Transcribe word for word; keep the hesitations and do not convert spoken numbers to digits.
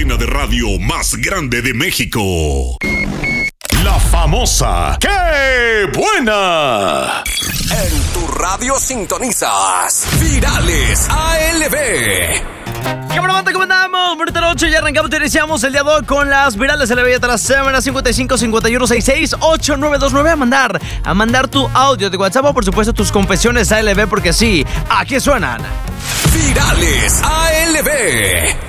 cadena de radio más grande de México. La famosa ¡Qué buena! En tu radio sintonizas Virales A L B. ¿Qué bueno, ¿cómo andamos? Bonita noche, ya arrancamos, te iniciamos el día de hoy con las virales de la bella semana cincuenta y cinco cincuenta y uno sesenta y seis ocho nueve dos nueve. A mandar, a mandar tu audio de WhatsApp o por supuesto tus confesiones A L B, porque sí, aquí suenan Virales A L B.